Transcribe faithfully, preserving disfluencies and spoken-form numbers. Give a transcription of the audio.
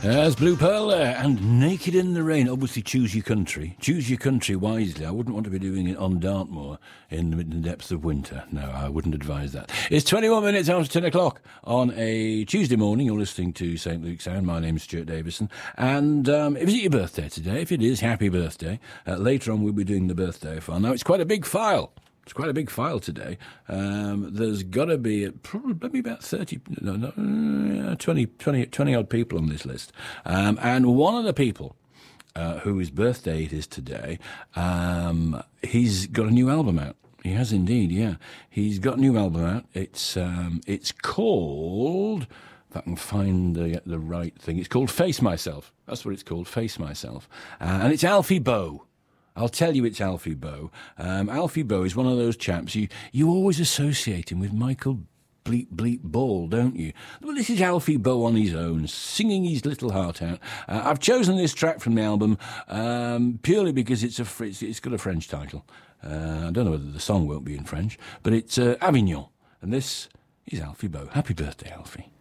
There's Blue Pearl there, and Naked in the Rain. Obviously, choose your country. Choose your country wisely. I wouldn't want to be doing it on Dartmoor in the, in the depths of winter. No, I wouldn't advise that. It's twenty-one minutes after ten o'clock on a Tuesday morning. You're listening to Saint Luke's Sound. My name's Stuart Davison. And um, is it your birthday today? If it is, happy birthday. Uh, later on, we'll be doing the birthday file. Now, it's quite a big file. It's quite a big file today. Um, there's got to be probably maybe about thirty, no, no, twenty, twenty, twenty odd people on this list. Um, and one of the people uh, whose birthday it is today, um, he's got a new album out. He has indeed, yeah. He's got a new album out. It's um, it's called, if I can find the, the right thing, it's called Face Myself. That's what it's called, Face Myself. Uh, and it's Alfie Boe. I'll tell you it's Alfie Boe. Um, Alfie Boe is one of those chaps, you, you always associate him with Michael Bleep Bleep Ball, don't you? Well, this is Alfie Boe on his own, singing his little heart out. Uh, I've chosen this track from the album um, purely because it's, a, it's, it's got a French title. Uh, I don't know whether the song won't be in French, but it's uh, Avignon. And this is Alfie Boe. Happy birthday, Alfie.